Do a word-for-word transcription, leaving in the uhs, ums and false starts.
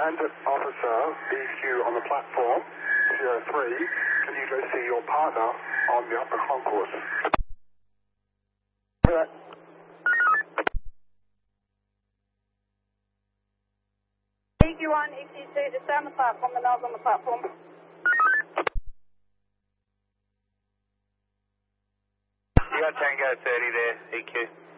Transit Officer B Q on the platform, zero three. Can you go see your partner on the upper concourse? Yeah. B Q one, E C two, just stay on the platform, the nose on the platform. You got Tango thirty there, E Q.